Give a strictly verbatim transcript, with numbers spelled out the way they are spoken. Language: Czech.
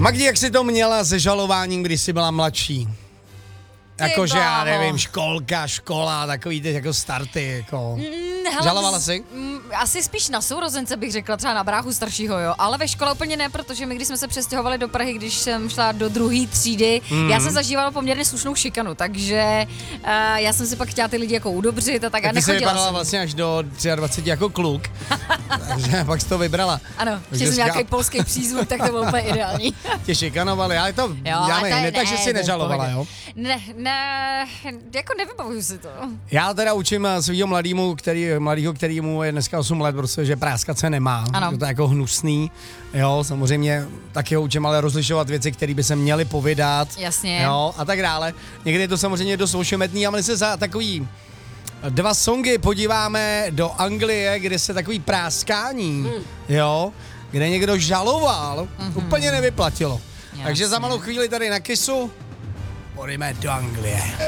Magdi, jak jsi to měla se žalováním, když jsi byla mladší? Jakože já nevím, školka, škola, takový ty jako starty, jako... Mm, hele, Žalovala jsi? Mm, asi spíš na sourozence bych řekla, třeba na bráchu staršího, jo, ale ve škole úplně ne, protože my, když jsme se přestěhovali do Prahy, když jsem šla do druhé třídy, mm. já jsem zažívala poměrně slušnou šikanu, takže uh, já jsem si pak chtěla ty lidi jako udobřit a tak, tak a nechodila ty jsi vypadala jsem. vlastně až do dvacet tři jako kluk, takže pak jsi to vybrala. Ano, ještě jsem nějaký polský přízvuk, tak to bylo úplně ideální. Tě šikanovali, ale to, jo, já ne, ne, ne, takže si nežalovala, jo? Ne, ne, jako nevybavuju si to. Já teda učím svýho mladýmu, který, mladýho, který mu je dneska osm let, protože práskat se nemá, ano. že to je jako hnusný, jo, samozřejmě taky ho učím ale rozlišovat věci, které by se měly povídat, jasně, jo, a tak dále. Někdy je to samozřejmě dost ošemetný a my se za takový dva songy podíváme do Anglie, kde se takový práskání, mm. jo, kde někdo žaloval, mm-hmm. úplně nevyplatilo. Jasně. Takže za malou chvíli tady na Kissu pojďme do Anglie.